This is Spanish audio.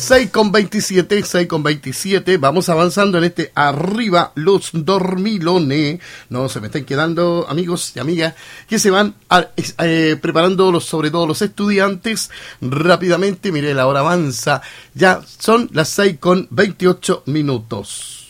6:27, 6:27. Vamos avanzando en este Arriba los Dormilones. No se me están quedando, amigos y amigas, que se van preparando, sobre todo los estudiantes, rápidamente. Mire, la hora avanza. Ya son las 6:28 minutos.